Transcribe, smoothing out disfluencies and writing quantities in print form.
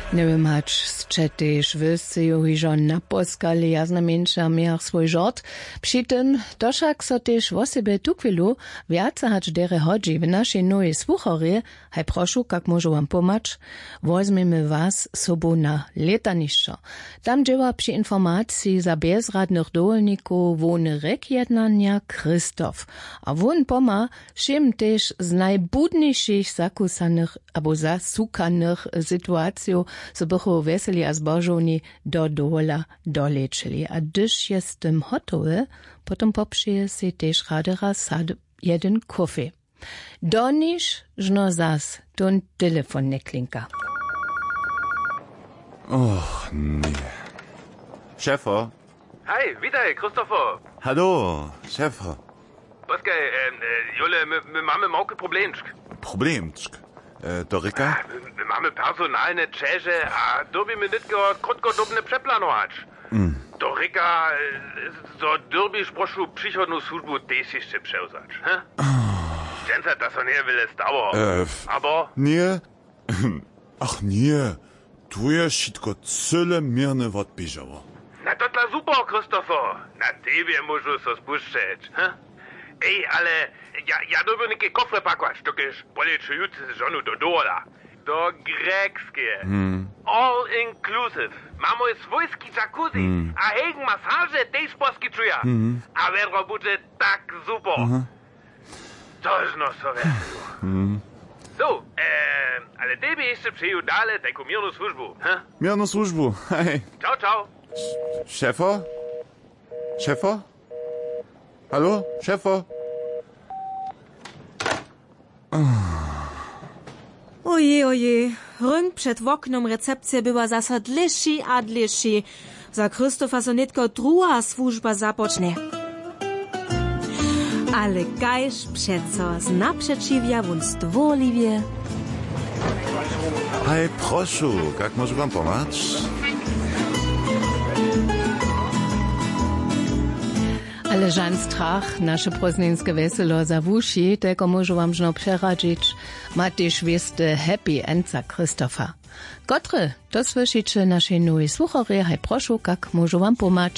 Nie wiem, hać zčetyš wyscy juhižo naposkali jasna mniejsza miach swój żort. Przy tym doszak so też o siebie tukwilu wiaca hać dere hodzi w naszej nowej słuchorie, haj prošu, kak môžu wam pomać, wozmemy was sobą na letanišćo. Tam dzieła przy informacji za bezradnych dolników wony rek jednania Krzysztof. A won poma všim też z najbudniejszych zakusanych albo zasukanych sytuacji so bychu weseli a zbożowni do dola dolečili. A gdyż jestem hotowy, potom poprzyje si też radera sad jeden kofi. Doniż, żno zas, ton telefon nie klinka. Och, nie. Szefo? Hej, witaj, Krzysztofo. Hallo, szefo. Poskaj, Jule, my mamy małki problemczk. Problemczk? Do Rika? My mamy personalne Czerze, a dobimy nitko krótkodobne przeplanować. Do Rika, so derbisz proszę przychodną służbu też jeszcze przełzać, he? Dżęca, das on nie wiele stało. Aber? Nie? Ach nie, tu jest wszystko cyle mierne odbieżało. Na to dla super, Krzysztofo. Na tebie muszę so spuszczać, he? Ej, ale ja doby neke kofre pakwać, dokiż policzyjucy żonu do dola. Do grekskie. All inclusive. Mamy swojski jacuzzi, a hegen masaże też poskiczuje. A wero będzie tak super. To jest no so wero. So, ale tebie jeszcze przyjął dalej taką mierną służbu, he? Mierną służbu, hej. Ciao, ciao. Szefo? Szefo? Hallo, szefo? Oje, rynk przed oknom recepcja była zasa dlejszy a dlejszy. Za Krzysztofa so netko druga służba zapocznie. Ale kajż przeco z naprzeciwia won stworliwie. Hej, proszę, jak może wam pomóc? Ale żan strach, nasze prozninskie weselo za wuši, tego môžu wam żno przeradzić, ma też wieste happy end za Krzysztofa. Kotre, to słyszycie naszej nowej słuchory, hej proszę, jak môžu wam pomóc?